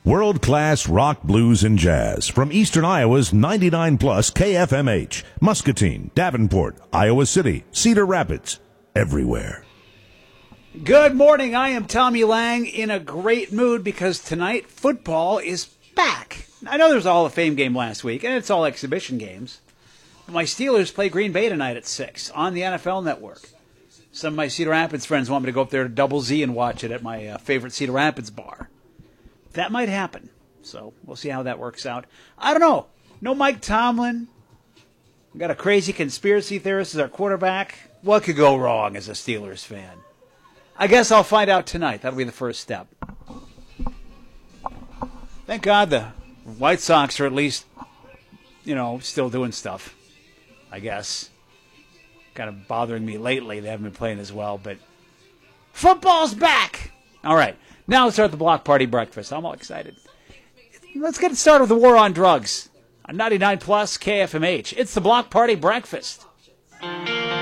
World-class rock, blues, and jazz from Eastern Iowa's 99 plus KFMH, Muscatine, Davenport, Iowa City, Cedar Rapids, everywhere. Good morning. I am Tommy Lang in a great mood because tonight football is back. I know there was a Hall of Fame game last week, and it's all exhibition games. My Steelers play Green Bay tonight at 6 on the NFL Network. Some of my Cedar Rapids friends want me to go up there to Double Z and watch it at my favorite Cedar Rapids bar. That might happen, so we'll see how that works out. I don't know. No Mike Tomlin. We got a crazy conspiracy theorist as our quarterback. What could go wrong as a Steelers fan? I guess I'll find out tonight. That'll be the first step. Thank God the White Sox are at least, still doing stuff, I guess. Kind of bothering me lately. They haven't been playing as well, but football's back! All right. Now let's start the Block Party Breakfast. I'm all excited. Let's get started with the war on drugs. On 99 plus KFMH. It's the Block Party Breakfast.